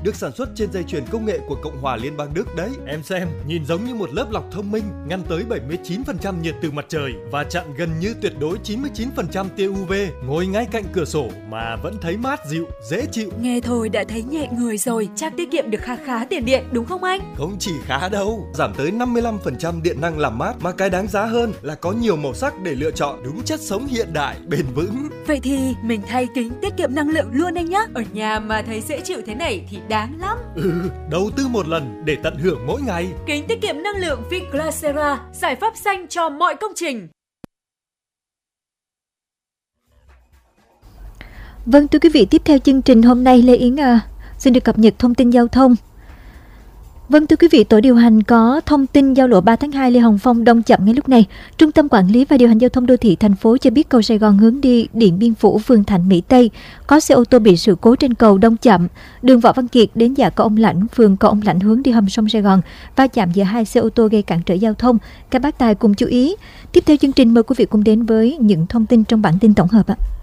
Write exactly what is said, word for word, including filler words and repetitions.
được sản xuất trên dây chuyền công nghệ của Cộng hòa Liên bang Đức đấy. Em xem, nhìn giống như một lớp lọc thông minh, ngăn tới bảy mươi chín phần trăm nhiệt từ mặt trời và chặn gần như tuyệt đối chín mươi chín phần trăm tia u vê. Ngồi ngay cạnh cửa sổ mà vẫn thấy mát dịu, dễ chịu. Nghe thôi đã thấy nhẹ người rồi, chắc tiết kiệm được khá khá tiền điện đúng không anh? Không chỉ khá đâu, giảm tới năm mươi lăm phần trăm điện năng làm mát, mà cái đáng giá hơn là có nhiều màu sắc để lựa chọn, đúng chất sống hiện đại, bền vững. Vậy thì mình thay kính tiết kiệm năng lượng luôn anh nhé. Ở nhà mà thấy dễ chịu thế này thì đáng lắm. Ừ, đầu tư một lần để tận hưởng mỗi ngày. Kính tiết kiệm năng lượng Viclacera, giải pháp xanh cho mọi công trình. Vâng, thưa quý vị, tiếp theo chương trình hôm nay, Lê Yến à, xin được cập nhật thông tin giao thông. Vâng, thưa quý vị, tổ điều hành có thông tin giao lộ ba tháng hai Lê Hồng Phong đông chậm ngay lúc này. Trung tâm Quản lý và Điều hành Giao thông Đô thị thành phố cho biết cầu Sài Gòn hướng đi Điện Biên Phủ, Phường Thạnh, Mỹ Tây có xe ô tô bị sự cố trên cầu đông chậm. Đường Võ Văn Kiệt đến dạ cầu Ông Lãnh, phường cầu Ông Lãnh hướng đi hầm sông Sài Gòn va chạm giữa hai xe ô tô gây cản trở giao thông. Các bác tài cùng chú ý. Tiếp theo chương trình, mời quý vị cùng đến với những thông tin trong bản tin tổng hợp ạ.